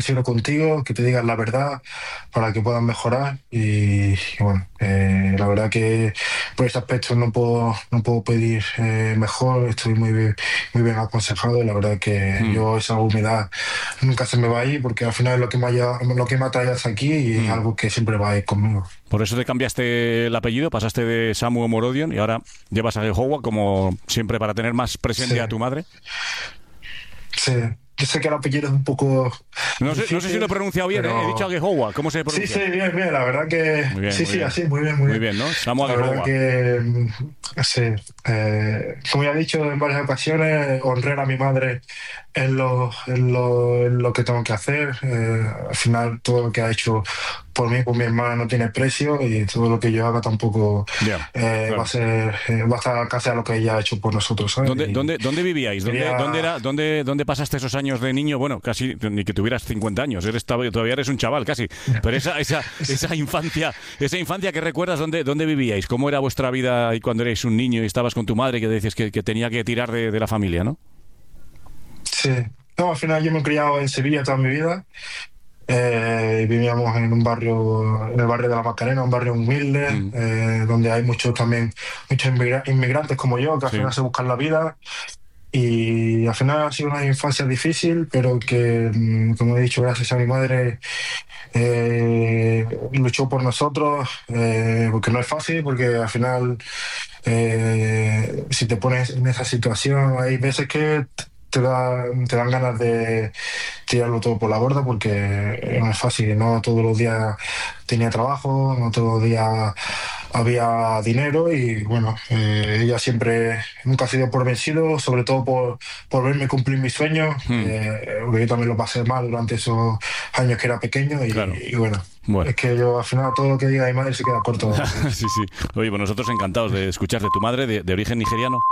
sincero contigo, que te digan la verdad para que puedan mejorar. Y bueno, la verdad que por ese aspecto no puedo pedir mejor. Estoy muy bien aconsejado y la verdad que Mm, yo esa humildad nunca se me va a ir porque al final es lo que me ha traído hasta aquí y es mm. algo que siempre va a ir conmigo. Por eso te cambiaste el apellido, pasaste de Samu Morodion y ahora llevas a Gehowa como siempre para tener más Sí, presente a tu madre. sí. Yo sé que el apellido es un poco No sé si lo he difícil, pronunciado bien, ¿eh? He dicho pero Gehowa. ¿Cómo se sí, sí, pronuncia? bien, bien. La verdad que Muy bien, sí, muy sí, bien. así, muy bien, muy Muy bien. bien, ¿no? Samu La verdad Gehowa. que sí. Como ya he dicho en varias ocasiones, honrar a mi madre en lo que tengo que hacer. Al final, todo lo que ha hecho por mí, por mi hermana, no tiene precio y todo lo que yo haga tampoco Ya, va a claro. ser, va a estar casi a lo que ella ha hecho por nosotros, ¿sabes? ¿Dónde, Y dónde, dónde vivíais? ¿Dónde quería, era, dónde pasaste esos años de niño? Bueno, casi ni que tuvieras 50 años. Todavía eres un chaval, casi. Pero esa infancia que recuerdas, ¿dónde vivíais? ¿Cómo era vuestra vida ahí cuando erais un niño y estabas con tu madre que decías que tenía que tirar de la familia, ¿no? sí. No, al final yo me he criado en Sevilla toda mi vida. Vivíamos en el barrio de la Macarena, un barrio humilde, Mm, donde hay muchos inmigrantes como yo, que al sí. final se buscan la vida. Y al final ha sido una infancia difícil, pero que, como he dicho, gracias a mi madre, luchó por nosotros, porque no es fácil, porque al final, si te pones en esa situación, hay veces que te dan ganas de tirarlo todo por la borda porque no es fácil, no todos los días tenía trabajo, no todos los días había dinero y bueno, ella siempre, nunca ha sido por vencido, sobre todo por verme cumplir mis sueños, Mm, porque yo también lo pasé mal durante esos años que era pequeño claro. y bueno, Bueno. es que yo al final todo lo que diga mi madre se queda corto. Sí, sí. Oye, pues nosotros encantados de escuchar de tu madre, de origen nigeriano.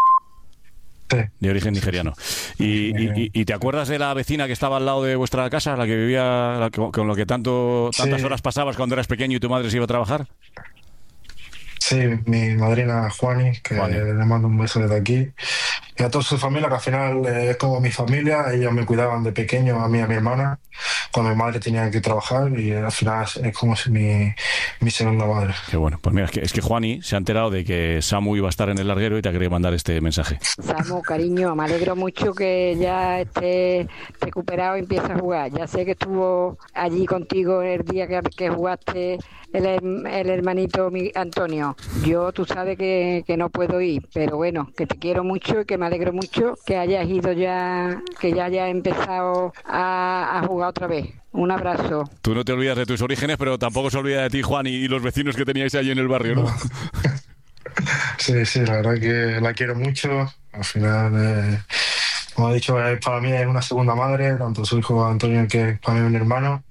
Sí, De origen sí, sí. nigeriano. ¿Y te acuerdas de la vecina que estaba al lado de vuestra casa, la que vivía, con lo que tantas Sí, horas pasabas cuando eras pequeño y tu madre se iba a trabajar? sí, mi madrina Juani, que Juani. le mando un beso desde aquí. Y a toda su familia, que al final es como mi familia, ellos me cuidaban de pequeño, a mí y a mi hermana, cuando mi madre tenía que trabajar y al final es como si mi segunda madre. Qué bueno. Pues mira, es que Juani se ha enterado de que Samu iba a estar en el larguero y te ha querido mandar este mensaje. Samu, cariño, me alegro mucho que ya esté recuperado y empiece a jugar. Ya sé que estuvo allí contigo el día que jugaste el hermanito Antonio. Yo, tú sabes que no puedo ir, pero bueno, que te quiero mucho y que me alegro mucho que hayas ido ya, que ya hayas empezado a jugar otra vez. Un abrazo. Tú no te olvidas de tus orígenes, pero tampoco se olvida de ti, Juan, y los vecinos que teníais allí en el barrio, ¿no? No. Sí, sí, la verdad que la quiero mucho. Al final, como he dicho, para mí es una segunda madre, tanto su hijo Antonio, que es para mí un hermano.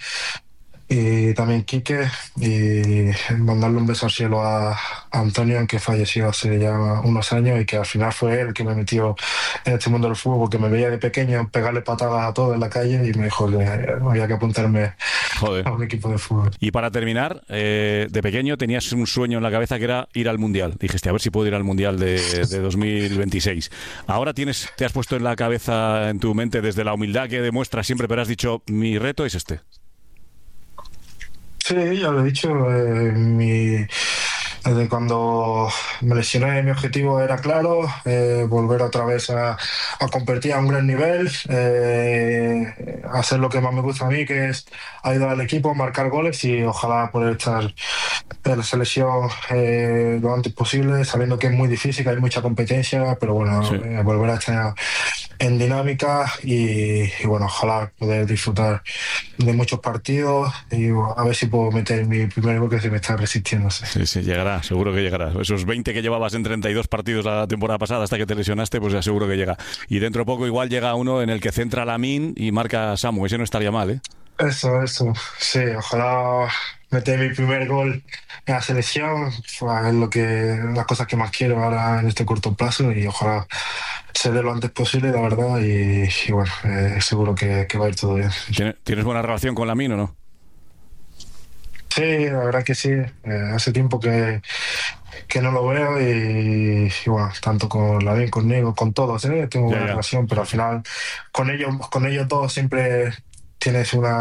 Y también Quique, y mandarle un beso al cielo a Antonio, que falleció hace ya unos años y que al final fue él que me metió en este mundo del fútbol, porque me veía de pequeño pegarle patadas a todos en la calle y me dijo que había que apuntarme Joder. a un equipo de fútbol. Y para terminar, de pequeño tenías un sueño en la cabeza que era ir al Mundial. Dijiste, a ver si puedo ir al Mundial de 2026. Ahora te has puesto en la cabeza, en tu mente, desde la humildad que demuestras siempre, pero has dicho, mi reto es este. Sí, ya lo he dicho, desde cuando me lesioné mi objetivo era claro, volver otra vez a competir a un gran nivel, hacer lo que más me gusta a mí, que es ayudar al equipo, marcar goles y ojalá poder estar en la selección lo antes posible, sabiendo que es muy difícil, que hay mucha competencia, pero bueno, Sí. volver a estar en dinámica y bueno, ojalá poder disfrutar de muchos partidos y bueno, a ver si puedo meter mi primer gol que se me está resistiendo. Sí. Sí, sí, llegará, seguro que llegará. Esos 20 que llevabas en 32 partidos la temporada pasada hasta que te lesionaste, pues ya seguro que llega. Y dentro de poco igual llega uno en el que centra Lamine y marca Samu. Ese no estaría mal, ¿eh? Eso, sí, ojalá meter mi primer gol en la selección, pues, es las cosas que más quiero ahora en este corto plazo y ojalá se dé lo antes posible, la verdad, y bueno, seguro que va a ir todo bien. ¿Tienes buena relación con Lamine o no? Sí, la verdad que sí. Hace tiempo que no lo veo y bueno, tanto con Lavín, conmigo, con todos, tengo Ya, buena ya. relación, pero al final con ellos dos siempre tienes una